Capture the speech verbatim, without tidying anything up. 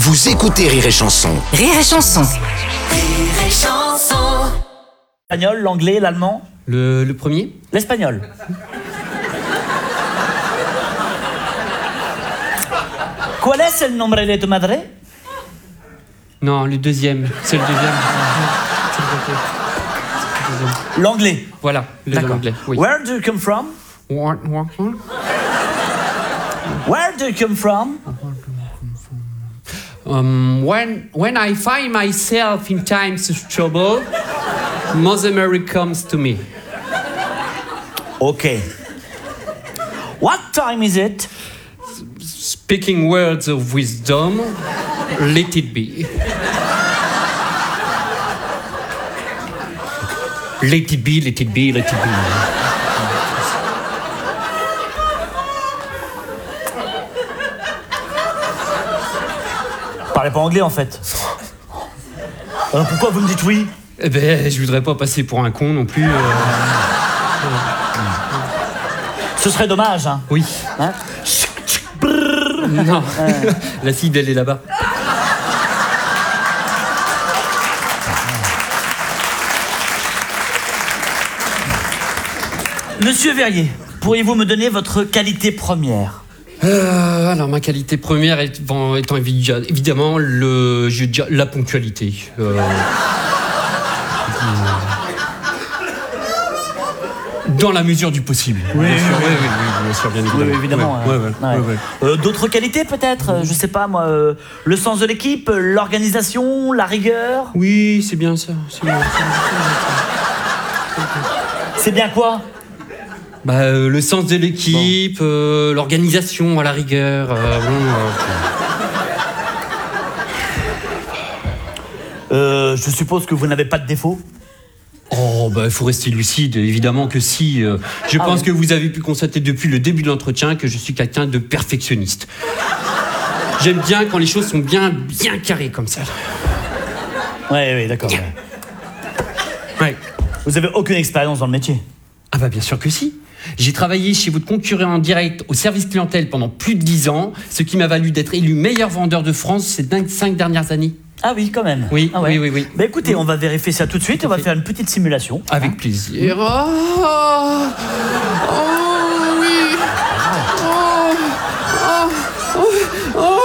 Vous écoutez Rire et Chanson. Rire et Chanson. Rire et Chanson. L'espagnol, l'anglais, l'allemand. Le, le premier? L'espagnol. ¿Cuál es el nombre de tu madre? Non, le deuxième. C'est le deuxième. L'anglais. Voilà, le D'accord. l'anglais. Oui. Where do you come from? What, what, what? Where do you come from? Um, when, when I find myself in times of trouble, Mother Mary comes to me. Okay. What time is it? Speaking words of wisdom, let it be. Let it be, let it be, let it be. Parlez pas anglais en fait. Alors pourquoi vous me dites oui? Eh ben, je voudrais pas passer pour un con non plus. euh. Ce serait dommage, hein. Oui. Hein? Non, la cible, elle est là-bas. Monsieur Verrier, pourriez-vous me donner votre qualité première? Euh, alors, ma qualité première est, bon, étant évi- évidemment le, je veux dire, la ponctualité. Euh, dans la mesure du possible. Oui, bien sûr, oui, oui, oui, oui, bien sûr, bien évidemment. Oui, évidemment. Ouais, ouais. ouais, ouais, Ouais. ouais, ouais. Euh, D'autres qualités peut-être, euh, je sais pas moi, euh, le sens de l'équipe, euh, l'organisation, la rigueur. Oui, c'est bien ça. C'est bien, C'est bien quoi? bah, euh, le sens de l'équipe, bon. euh, l'organisation à la rigueur. Euh, bon, euh, euh, Je suppose que vous n'avez pas de défaut. Oh, bah, il faut rester lucide, évidemment que si. Euh, je Ah pense oui. que vous avez pu constater depuis le début de l'entretien que je suis quelqu'un de perfectionniste. J'aime bien quand les choses sont bien, bien carrées comme ça. Ouais, ouais, d'accord. Ouais. Ouais. Vous avez aucune expérience dans le métier. Ah bah bien sûr que si. J'ai travaillé chez votre concurrent en direct au service clientèle pendant plus de dix ans, ce qui m'a valu d'être élu meilleur vendeur de France ces cinq dernières années. Ah oui, quand même. Oui, ah ouais. oui, oui, oui. Bah écoutez, on va vérifier ça tout de suite. On va faire une petite simulation. Avec Hein? plaisir. Oh, oh oui. Oh, oh, oh, oh.